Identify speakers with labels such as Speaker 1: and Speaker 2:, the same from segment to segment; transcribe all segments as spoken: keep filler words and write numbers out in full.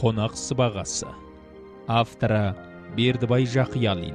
Speaker 1: Қонақ сыбағасы. Авторы Бердібай Жақиялин.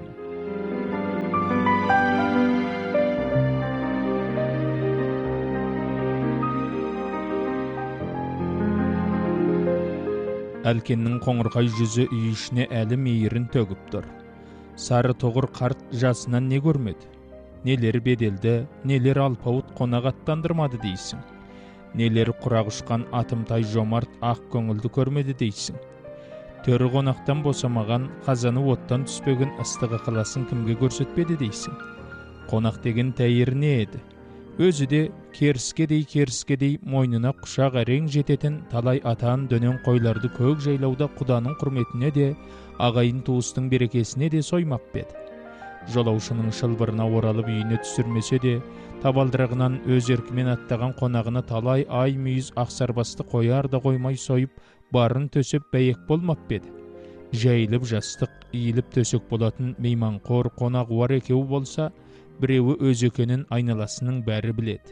Speaker 1: Әлкеннің қоңырқай жүзі үй ішіне әлі мейірін төгіп тұр. Сары тоғыр қарт жасынан не көрмеді? Нелер беделді, нелер алпауыт қонақ аттандырмады дейсің. Нелер құрақ ұшқан атымтай жомарт ақ көңілді көрмеді дейсің. Төрі қонақтан босамаған, қазаны оттан түспеген ыстық ықыласын кімге көрсетпеді дейсің. Қонақ деген тәйір не еді? Өзі де керіскедей керіскедей мойнына құшақ әрең жететін талай атан дөнен қойларды көк жайлауда құданың құрметіне де, ағайын туыстың берекесіне де соймап беді. Жолаушының шылбырына оралып үйіне түсірмесе де, табалдырығынан өз еркімен аттаған қонағына талай ай мүйіз ақсарбасты қояр да қоймай сойып, барын төсеп бәйек болмап беді. Жайылып жастық, иіліп төсек болатын мейманқор қонағуар екеуі болса, біреуі өз екенін айналасының бәрі біледі.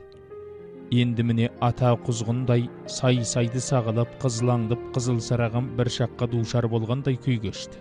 Speaker 1: Енді міне ата құзғындай сай-сайды сағалап, қызылаңдып, қызыл сараған бір шаққа душар болғандай күй кешті.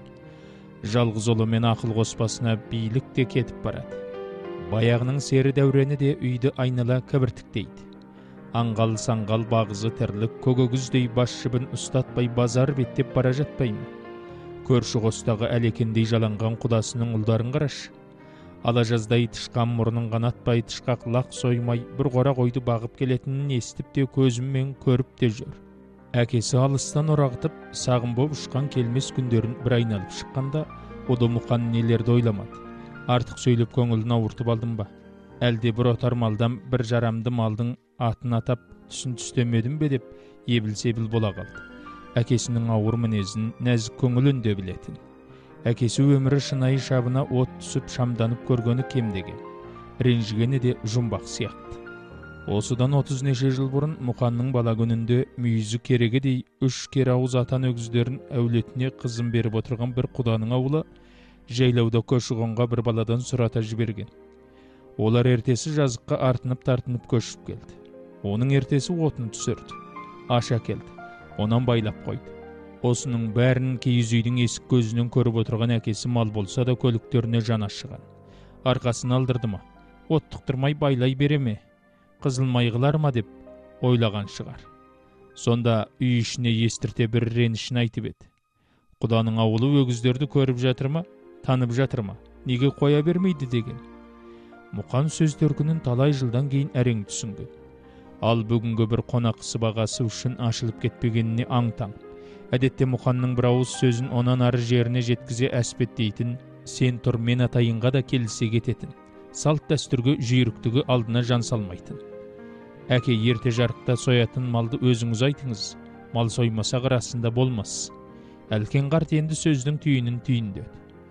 Speaker 1: Жалғыз ұлы мен ақыл қоспасына билік те кетіп барады. Баяғының сері дәурені де үйді айнала кібіртіктейді. Аңғал-саңғал бағызы тірлік көгөгіздей бас жібін ұстатпай базар беттеп бара жатпай ма? Көрші қостағы әлекендей жаланған құдасының ұлдарын қарашы. Ала жаздай тышқан мұрнын қанатпай, тышқақ лақ соймай, бір қора қойды бағып келетінін естіп те көзіммен көріп те жүр. Әкесі алыстан орағытып, сағым боп ұшқан келмес күндерін бір айналып шыққанда, ода мұқан нелерді ойламады. Артық сөйлеп көңілін ауыртып алдым ба? Әлде бір отар малдан бір жарамды малдың атын атап түсін түстемедім бе деп ебіл-себіл бола қалды. Әкесінің ауыр мінезін, нәзік көңілін де білетін. Әкесі өмірі шынайы шабына от түсіп шамданып көргені кемдеген. Ренжігені де жұмбақ сияқты. Осыдан отыз неше жыл бұрын Мұқанның бала күнінде мүйізі керегедей үш кер ауыз атан өгіздерін әулетіне қызын беріп отырған бір құданың ауылы жайлауда көші-қонға бір баладан сұрата жіберген. Олар ертесі жазыққа артынып-тартынып көшіп келді. Оның ертесі отын түсірді. Аш әкелді. Онан байлап қойды. Осының бәрін киіз үйдің есік көзінен көріп отырған әкесі мал болса да көліктеріне жан ашыған. Арқасын алдырды ма? Оттықтырмай байлай бере ме? Қызылмай қылар ма деп ойлаған шығар. Сонда үй ішіне естірте бір ренішін айтып еді. Құданың ауылы өгіздерді көріп жатыр ма? Танып жатыр ма? Неге қоя бермейді деген. Мұқан сөз төркінін талай жылдан кейін әрең түсінген. Ал бүгінгі бір қонақ сыбағасы үшін ашылып кетпегеніне аң-таң. Әдетте Мұқанның бір ауыз сөзін онан ары жеріне жеткізе әспеттейтін, сен тұр мен атайынға да келісе кететін. Салт дәстүрге жүйріктігі алдына жан салмайтын. Әке, ерте жарықта соятын малды өзіңіз айтыңыз. Мал соймаса қырасында болмас. Әлкен қарт енді сөздің түйінін түйіндеді.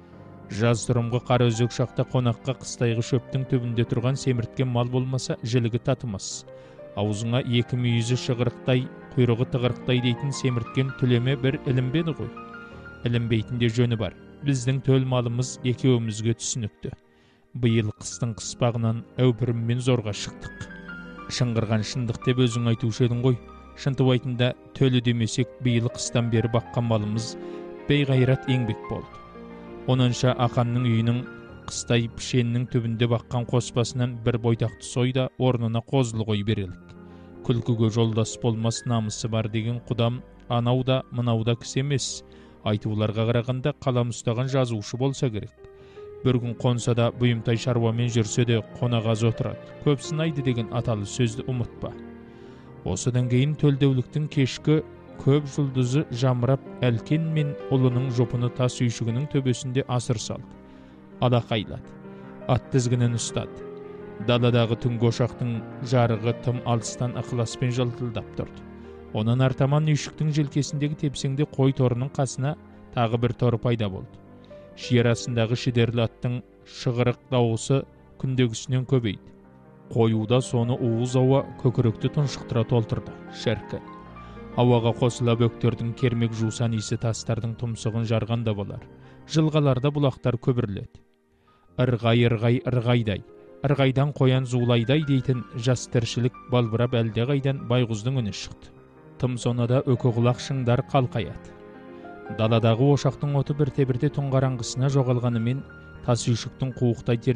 Speaker 1: Жаз тұрымғы қара өзек шақта қонаққа қыстайғы шөптің түбінде тұрған семірткен мал болмаса жілігі татымас. Аузыңа екі мүйізі шығырықтай, құйрығы тығырықтай дейтін семірткен түлеме бір ілінбеді ғой. Ілінбейтінде жөні бар. Біздің төл малымыз екеуімізге түсінікті. Биыл қыстың қыспағынан әупіріммен зорға шықтық. Шыңғырған шындық деп өзің айтушы едің ғой. Шынтуайтында төлі демесек, биыл қыстан бері баққан малымыз бейғайрат еңбек болды. Онанша ақанның үйінің қыстай пішеннің түбінде баққан қоспасынан бір бойтақты сойда орнына қозылы қой берелік. Күлкіге жолдас болмас намысы бар деген құдам анау да мынау да кісі емес. Айтуларға қарағанда қалам ұстаған жазушы болса керек. Бір күн қонса да бұйымтай шаруамен жүрсе де қонағаз отырады. Көп сынайды деген аталы сөзді ұмытпа. Осыдан кейін төлдеуліктің кешкі көп жұлдызы жамырап Әлкен мен ұлының жопыны тас үйшігінің төбесінде асыр салды. Алақайлады. Ат тізгінін ұстады. Даладағы түнгі ошақтың жарығы тым алыстан ықыласпен жылтылдап тұрды. Онан артаман үйшіктің желкесіндегі тепсеңде қой торының қасына тағы бір торы пайда болды. Шиер астындағы шідерлі аттың шығырық дауысы күндегісінен көбейді. Қоюда соны уыз ауа көкіректі тұншықтыра толтырды. Шәркін. Ауаға қосыла бөктердің кермек жусан исі тастардың тұмсығын жарғанда болар. Жылғаларда бұлақтар көбірледі. Ырғай, ырғай, ырғайдай. Ырғайдан қоян зулайдай дейтін жас тіршілік балбырап әлде қайдан байғұздың үні шықты. Тым сонада өкіғылақ шыңдар қалқаяды. Даладағы ошақтың оты бірте-бірте түн қараңғысына жоғалғанымен, тас үйшіктің қуықтай